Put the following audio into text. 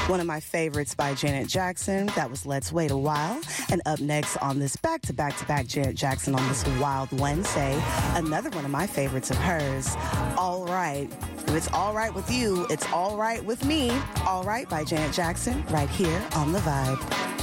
One of my favorites by Janet Jackson. That was Let's Wait a While. And up next on this back-to-back-to-back Janet Jackson on this Wild Wednesday, another one of my favorites of hers, All Right. If it's all right with you, it's all right with me. All Right by Janet Jackson right here on The Vibe.